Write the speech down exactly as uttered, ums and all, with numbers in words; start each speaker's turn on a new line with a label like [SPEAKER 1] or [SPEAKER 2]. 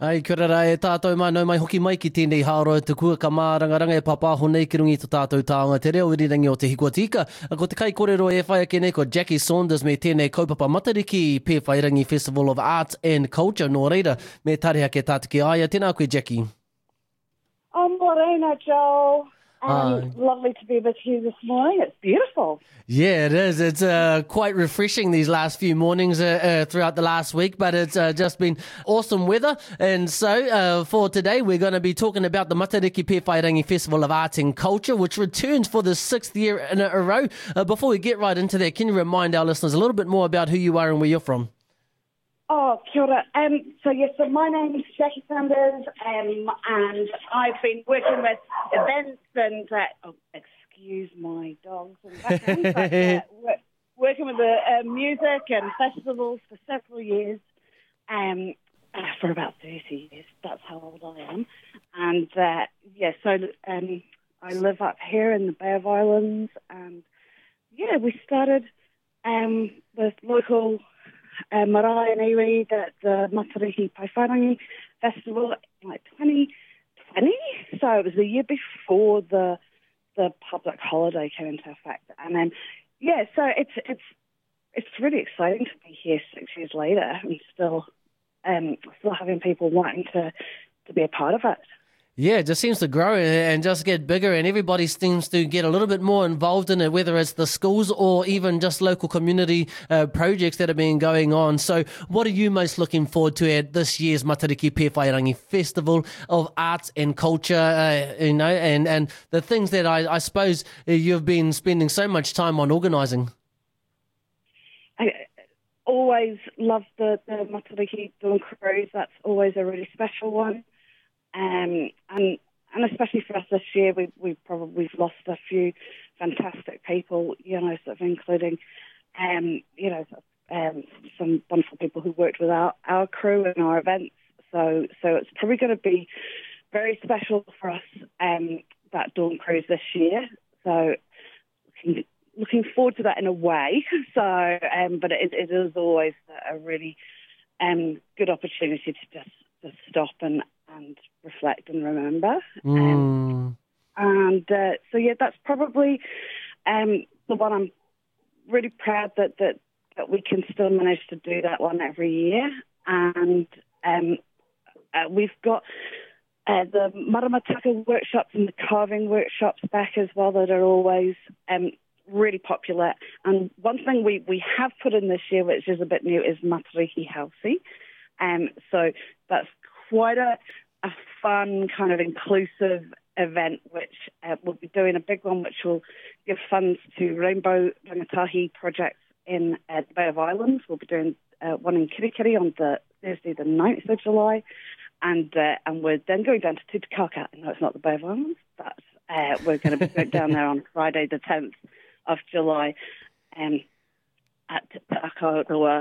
[SPEAKER 1] Ai, kia ora e tātou mai, nau mai hoki mai ki tēnei hāroa te kua ka mārangaranga e papāho nei ki rungi tō tātou tāonga te reo irirangi o te hikua tika. Ko te kai kōrero e whai ake nei ko Jackie Saunders me tēnei kaupapa matariki Pē Whairangi Festival of Arts and Culture. Nō reira, me tareha ke tātiki aia. Tēnā koe, Jackie.
[SPEAKER 2] Oh, morena, Joel. Um,
[SPEAKER 1] Hi.
[SPEAKER 2] lovely to be with you this morning. It's beautiful.
[SPEAKER 1] Yeah, it is. It's uh, quite refreshing these last few mornings uh, uh, throughout the last week, but it's uh, just been awesome weather. And so uh, for today, we're going to be talking about the Matariki Pē Whairangi Festival of Arts and Culture, which returns for the sixth year in a row. Uh, before we get right into that, can you remind our listeners a little bit more about who you are and where you're from?
[SPEAKER 2] Oh, kia ora. Um, so, yes, so my name's Jackie Saunders, um, and I've been working with events and, uh, oh, excuse my dogs and background, but, uh, work, working with the uh, music and festivals for several years, um, uh, for about thirty years. That's how old I am. And, uh, yeah, so um, I live up here in the Bay of Islands, and, yeah, we started um, with local Uh, marae and iwi at the Matariki Pē Whairangi Festival in like twenty twenty. So it was the year before the the public holiday came into effect. And then, yeah, so it's it's it's really exciting to be here six years later and still um, still having people wanting to, to be a part of it.
[SPEAKER 1] Yeah, it just seems to grow and just get bigger, and everybody seems to get a little bit more involved in it, whether it's the schools or even just local community uh, projects that have been going on. So what are you most looking forward to at this year's Matariki Pē Whairangi Festival of Arts and Culture, uh, you know, and, and the things that I, I suppose you've been spending so much time on organising?
[SPEAKER 2] I always love the, the Matariki Dawn Cruise. That's always a really special one. Um, and and especially for us this year, we we probably we've lost a few fantastic people, you know, sort of including, um, you know, um, some wonderful people who worked with our, our crew and our events. So so it's probably going to be very special for us, um, that Dawn Cruise this year. So looking, looking forward to that in a way. So, um, but it, it is always a really um, good opportunity to just to stop and and reflect and remember.
[SPEAKER 1] Mm.
[SPEAKER 2] Um, and uh, so, yeah, that's probably um, the one I'm really proud that, that, that we can still manage to do that one every year. And um, uh, we've got uh, the maramataka workshops and the carving workshops back as well that are always um, really popular. And one thing we, we have put in this year, which is a bit new, is Matariki Healthy. Um, so that's quite a, a fun, kind of inclusive event, which uh, we'll be doing a big one, which will give funds to Rainbow Rangatahi projects in uh, the Bay of Islands. We'll be doing uh, one in Kirikiri on the Thursday, the ninth of July, and uh, and we're then going down to Tutukaka. No, it's not the Bay of Islands, but uh, we're going to be going down there on Friday, the tenth of July, um, at Akaroa